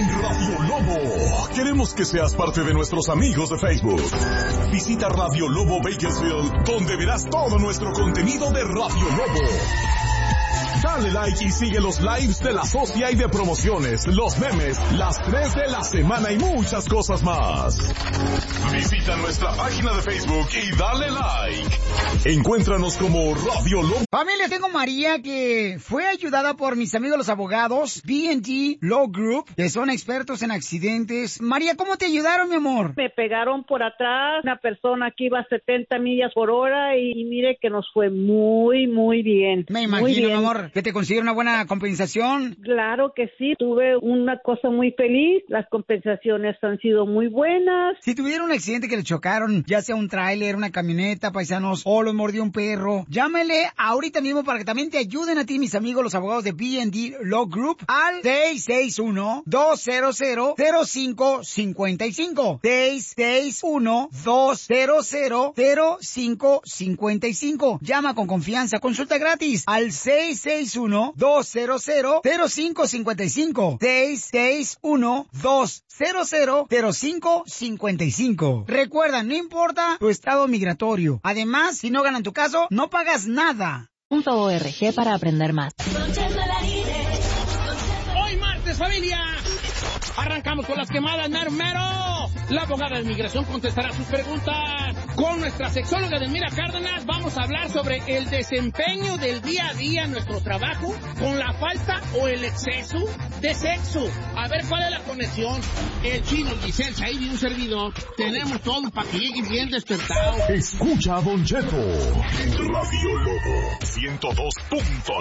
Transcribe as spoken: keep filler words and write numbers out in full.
en Radio Lobo. Queremos que seas parte de nuestros amigos de Facebook. Visita Radio Lobo Bakersfield, donde verás todo nuestro contenido de Radio Lobo. Dale like y sigue los lives de la socia y de promociones, los memes, las tres de la semana y muchas cosas más. Visita nuestra página de Facebook y dale like. Encuéntranos como Radio Lobo. Familia, tengo María que fue ayudada por mis amigos los abogados B and D Law Group, que son expertos en accidentes. María, ¿cómo te ayudaron, mi amor? Me pegaron por atrás, una persona que iba a setenta millas por hora y, y mire que nos fue muy, muy bien. Me imagino, mi amor, que te consiguieron una buena compensación. Claro que sí, tuve una cosa muy feliz, las compensaciones han sido muy buenas. Si tuvieron un accidente que le chocaron, ya sea un tráiler, una camioneta, paisanos, o los mordió un perro, llámele ahorita mismo para que también te ayuden a ti, mis amigos, los abogados de B and D Law Group, al seis seis uno, dos cero cero, cero cinco cinco cinco. seis seis uno, dos cero cero, cero cinco cinco cinco. Llama con confianza, consulta gratis al seis seis uno, dos cero cero, cero cinco cinco cinco. seis seis uno, dos cero cero, cero cinco cinco cinco. Recuerda, no importa tu estado migratorio. Además, si no ganan tu caso, no pagas nada. Punto .org para aprender más. Hoy martes, familia, arrancamos con las quemadas, mero, mero. La abogada de inmigración contestará sus preguntas. Con nuestra sexóloga Delmira Cárdenas vamos a hablar sobre el desempeño del día a día en nuestro trabajo con la falta o el exceso de sexo. A ver cuál es la conexión. El Chino, Giselle, Said y un servidor tenemos todo para que lleguen bien despertados. Escucha a Don Cheto en Radio Lobo ciento dos punto